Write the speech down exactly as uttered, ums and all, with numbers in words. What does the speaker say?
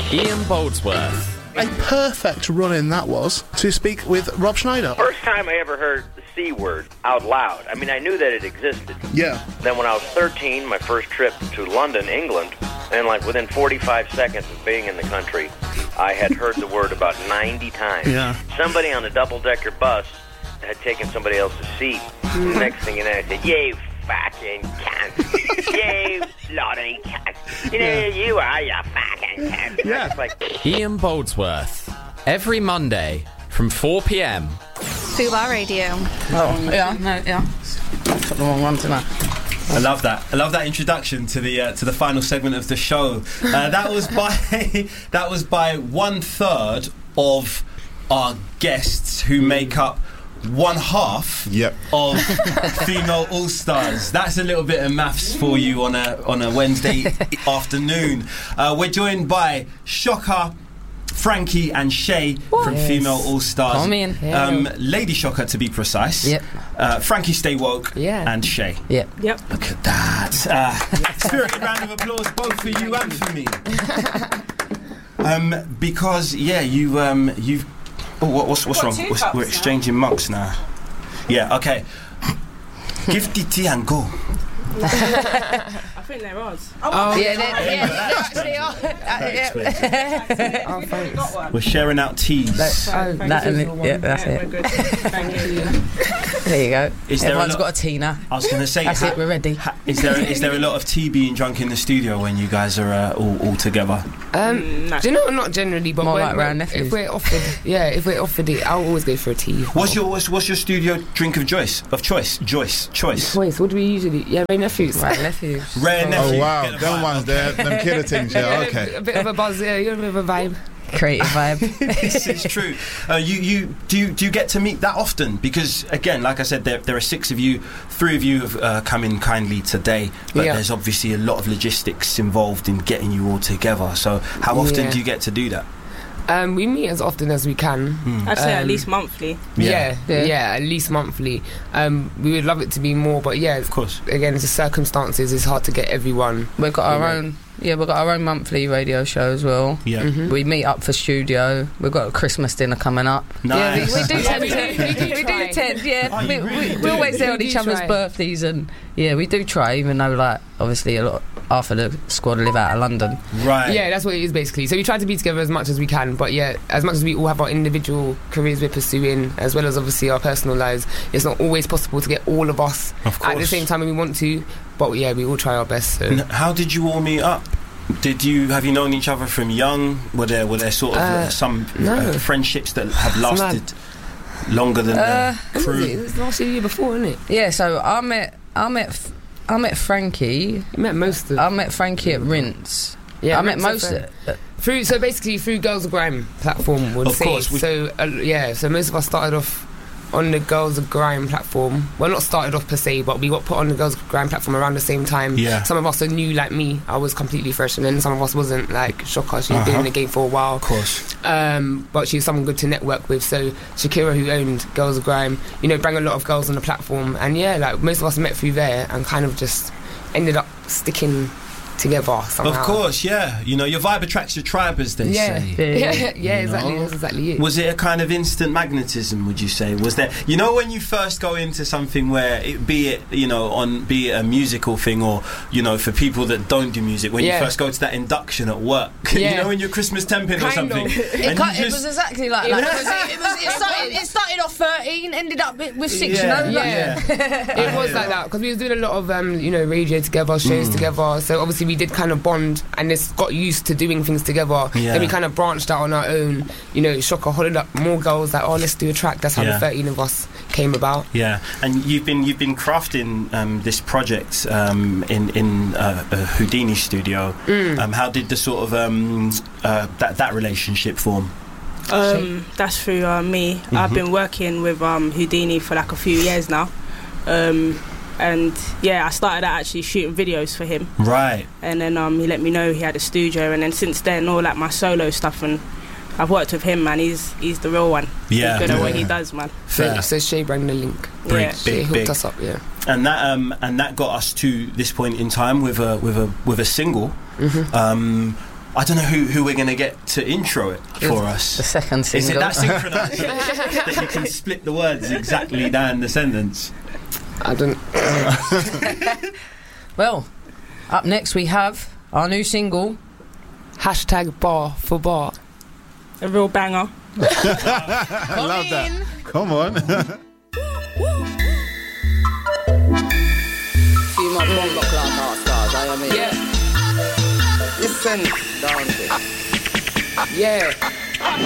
Ian Boldsworth. A perfect run-in that was to speak with Rob Schneider. First time I ever heard the C word out loud. I mean, I knew that it existed. Yeah. Then when I was thirteen, my first trip to London, England, and like within forty-five seconds of being in the country, I had heard the word about ninety times. Yeah. Somebody on the double-decker bus had taken somebody else's seat. The next thing you know, I said, "You fucking cunt. You bloody cunt. You know, Yeah. you are, you fucking cunt." Yeah. It's like, Ian Boldsworth. Every Monday from four p.m. Fubar Radio. Oh, yeah, no, yeah. Got the wrong one tonight. I love that. I love that introduction to the uh, to the final segment of the show. Uh, that was by that was by one third of our guests who make up one half Yep. of Female All Stars. That's a little bit of maths for you on a on a Wednesday afternoon. Uh, we're joined by Shocker, Frankie and Shay from Yes. Female All Stars. Come in. Um, Lady Shocker, to be precise. Yep. Uh, Frankie Stay Woke. Yeah. And Shay. Yep. Yep. Look at that. Uh, spirited round of applause both for you and for me. Um, because yeah, you um, you've. Oh, what, what's what's Got wrong? two We're, cups we're now. exchanging mugs now. Yeah. Okay. Give the tea and go. I think they're ours. Oh, yeah, they, yeah, yeah, that's they actually are. Uh, yeah. Oh, thanks. Got one. We're sharing out teas. Oh, that and it, yeah, that's Yeah, it. we're good. Thank you. There you go. Is there a Everyone's lot- got a tea now. I was going to say, That's ha- it, we're ready. ha- is there is there a lot of tea being drunk in the studio when you guys are uh, all, all together? Um, Mm, no. do you know, not generally, but More when, like when- round nephews. if we're offered, yeah, if we're offered it, I'll always go for a tea. What's your what's, what's your studio drink of choice? Of choice, Joyce, choice. choice? What do we usually? Yeah, Ray nephews. Right, nephews. Rare Oh, nephew. Oh wow, Get a them vibe. ones there, them killer things. Yeah, A okay. bit of a buzz, yeah, you're a bit of a vibe. Creative vibe. This is true. Uh, you, you do you do you get to meet that often? Because again, like I said, there, there are six of you. Three of you have uh, come in kindly today, but Yeah. there's obviously a lot of logistics involved in getting you all together. So, how often Yeah. do you get to do that? Um, we meet as often as we can. I'd say at Um, least monthly. Yeah, Yeah. yeah, at least monthly. Um, we would love it to be more, but yeah, Of course. again, it's the circumstances. It's hard to get everyone. We've got our Yeah. own, yeah, we've got our own monthly radio show as well. Yeah. Mhm. We meet up for studio. We've got a Christmas dinner coming up. Yeah, we, Nice. we do Yeah, tend we to. do, We do, we try. do tend, yeah. Oh, you we, really we, do. we're always there on We each do other's try. birthdays, and yeah, we do try, even though like obviously a lot half of the squad live out of London. Right. Yeah, that's what it is basically. So we try to be together as much as we can, but yeah, as much as we all have our individual careers we're pursuing, as well as obviously our personal lives, it's not always possible to get all of us Of at the course. same time when we want to. But yeah, we all try our best. So. N- how did you all meet up? Did you have you known each other from young? Were there were there sort of Uh, uh, some no. uh, friendships that have lasted longer than Uh, the When was it? crew? It was last year before, isn't it? Yeah, so I met, I met, F- I met Frankie. I met most of. I met Frankie at Rinse. yeah, I met Rinse most. F M. Of, through. So basically, through Girls of Grime platform, would Of say. course, we- So uh, yeah, so most of us started off on the Girls of Grime platform. Well, not started off per se, but we got put on the Girls of Grime platform around the same time. Yeah. Some of us are new, like me. I was completely fresh, and then some of us wasn't. Like Shocker, she's been Uh-huh. in the game for a while. Of course. Um, but she's someone good to network with. So Shakira, who owned Girls of Grime, you know, bring a lot of girls on the platform, and yeah, like most of us met through there, and kind of just ended up sticking together somehow. Of course, yeah. You know, your vibe attracts your tribe, as they Yeah, say. yeah, yeah, You exactly. know? That's exactly it. Was it a kind of instant magnetism, would you say? Was there, you know, when you first go into something where, it, be it, you know, on be it a musical thing, or, you know, for people that don't do music, when Yeah. you first go to that induction at work, Yeah. you know, when you're Christmas temping or Kind something, of. It, and can't- you it just- was exactly like that. It, was, it, was, it, started, it started off thirteen, ended up with with six. Yeah. You know, like- Yeah, it was like that because we was doing a lot of um, you know, radio together, shows Mm. together. So obviously we did kind of bond and just got used to doing things together. Yeah. Then we kind of branched out on our own. You know, Shocker hollered up more girls like, oh, let's do a track. That's how Yeah. the thirteen of us came about. Yeah, and you've been you've been crafting um, this project um, in in uh, a Houdini studio. Mm. Um, how did the sort of um, uh, that that relationship form? Um, that's through uh, me. I've been working with um, Houdini for like a few years now. Um, and yeah, I started out actually shooting videos for him. Right. And then um, he let me know he had a studio. And then since then, all like my solo stuff, and I've worked with him, man. He's he's the real one. Yeah. He's good at what Yeah. he does, man. Fair. So, so Shay brought the link. Big, Yeah. Shay big, hooked big. us up. Yeah. And that um, and that got us to this point in time with a with a with a single. Mm-hmm. Um, I don't know who, who we're going to get to intro it for us. The second single. Is it that synchronised that you can split the words exactly down the sentence? I don't. Well, up next we have our new single. Hashtag bar for bar. A real banger. I love that. Come on. See my bomba clock stars, I am Yeah. Listen down there. Yeah.